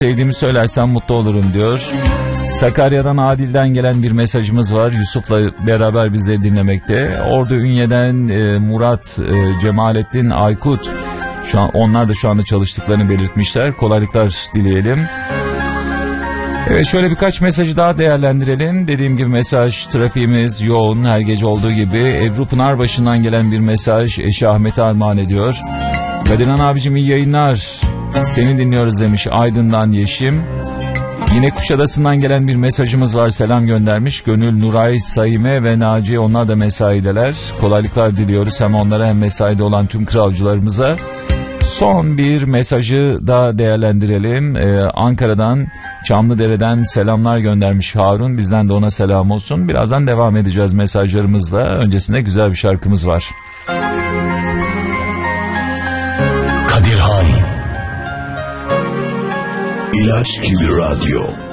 Sevdiğimi söylersen mutlu olurum diyor. Sakarya'dan Adil'den gelen bir mesajımız var. Yusuf'la beraber bizleri dinlemekte. Ordu Ünye'den Murat, Cemalettin, Aykut. Onlar da şu anda çalıştıklarını belirtmişler. Kolaylıklar dileyelim. Evet, şöyle birkaç mesajı daha değerlendirelim. Dediğim gibi mesaj, trafiğimiz yoğun her gece olduğu gibi. Ebru Pınarbaşı'ndan gelen bir mesaj eşi Ahmet'e armağan ediyor. Kadirhan abicim iyi yayınlar. Seni dinliyoruz demiş Aydın'dan Yeşim. Yine Kuşadası'ndan gelen bir mesajımız var, selam göndermiş. Gönül, Nuray, Saime ve Naci, onlar da mesaideler. Kolaylıklar diliyoruz hem onlara hem mesaide olan tüm kralcılarımıza. Son bir mesajı daha değerlendirelim. Ankara'dan, Çamlıdere'den selamlar göndermiş Harun. Bizden de ona selam olsun. Birazdan devam edeceğiz mesajlarımızla. Öncesinde güzel bir şarkımız var. Kadirhan İlaç gibi radyo.